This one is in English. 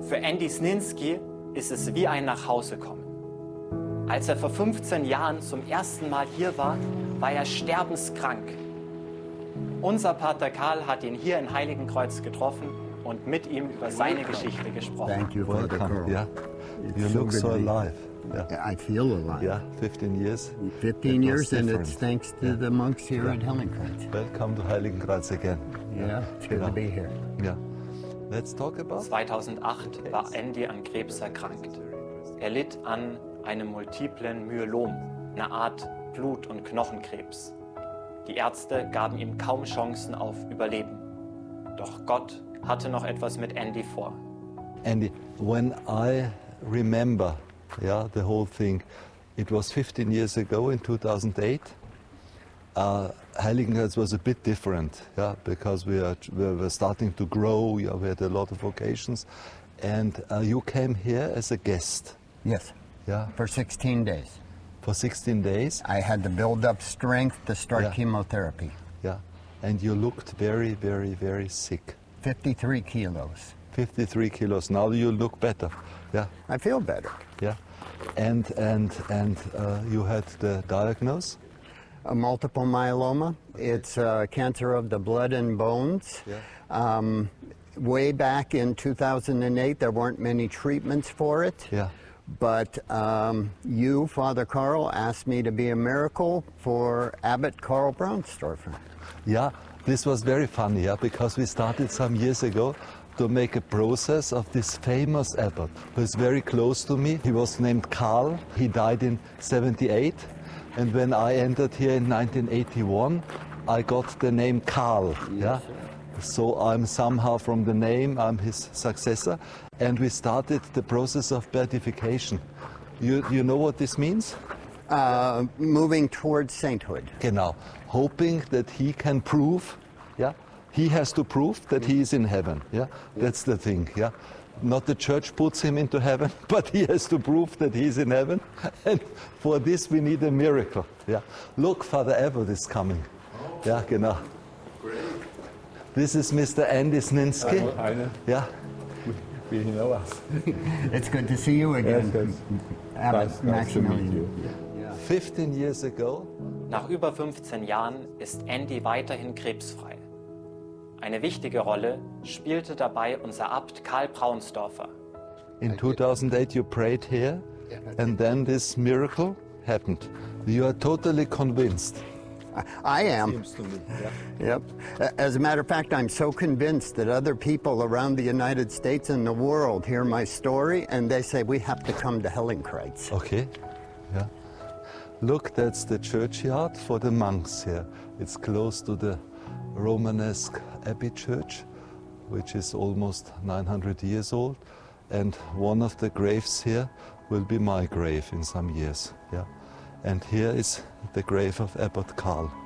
Für Andy Sninski ist es wie ein Nachhausekommen. Als er vor 15 Jahren zum ersten Mal hier war, war er sterbenskrank. Unser Pater Karl hat ihn hier in Heiligenkreuz getroffen und mit ihm über seine Geschichte gesprochen. Thank you, Father Carl. Yeah. You look so alive. Yeah. I feel alive. Yeah, 15 years. 15 years, and different. it's thanks to the monks here at Hellenkreuz. Welcome to Heiligenkreuz again. Yeah, it's good to be here. Yeah. Let's talk about 2008 war Andy an Krebs erkrankt. Er litt an einem multiplen Myelom, einer Art Blut- und Knochenkrebs. Die Ärzte gaben ihm kaum Chancen auf Überleben. Doch Gott hatte noch etwas mit Andy vor. Andy, when I remember, the whole thing, it was 15 years ago in 2008. Heiligenkreuz was a bit different, because we were starting to grow. We had a lot of occasions, and you came here as a guest. Yes. Yeah. For 16 days. For 16 days. I had to build up strength to start chemotherapy. Yeah. And you looked very, very, very sick. 53 kilos. 53 kilos. Now you look better. Yeah. I feel better. Yeah. And you had the diagnosis? A multiple myeloma. It's cancer of the blood and bones. Yeah. Way back in 2008, there weren't many treatments for it. Yeah. But you, Father Karl, asked me to be a miracle for Abbot Karl Braunstorfer. Yeah, this was very funny, because we started some years ago to make a process of this famous abbot who is very close to me. He was named Karl. He died in 78. And when I entered here in 1981, I got the name Karl. Yes, So I'm somehow from the name, I'm his successor. And we started the process of beatification. You know what this means? Moving towards sainthood. Genau. Hoping that he can prove, he has to prove that he is in heaven. That's the thing. Not the church puts him into heaven, but he has to prove that he's in heaven. And for this we need a miracle. Look, Father Abbot is coming. Genau. This is Mr. Andy Sninski. Yeah. We know us. It's good to see you again, Abbot Nice to meet you. Maximilian. 15 years ago. Nach über 15 Jahren ist Andy weiterhin krebsfrei. Eine wichtige Rolle spielte dabei unser Abt Karl Braunstorfer. In 2008 you prayed here, and then this miracle happened. You are totally convinced. I am. Seems to me. Yep. As a matter of fact, I'm so convinced that other people around the United States and the world hear my story and they say, we have to come to Hellenkreuz. Okay. Yeah. Look, that's the churchyard for the monks here. It's close to the Romanesque Abbey Church, which is almost 900 years old. And one of the graves here will be my grave in some years. And here is the grave of Abbot Karl.